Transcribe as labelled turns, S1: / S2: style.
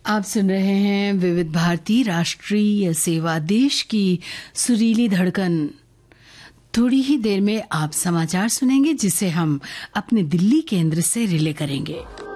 S1: आप सुन रहे हैं विविध भारती राष्ट्रीय सेवा, देश की सुरीली धड़कन। थोड़ी ही देर में आप समाचार सुनेंगे जिसे हम अपने दिल्ली केंद्र से रिले करेंगे।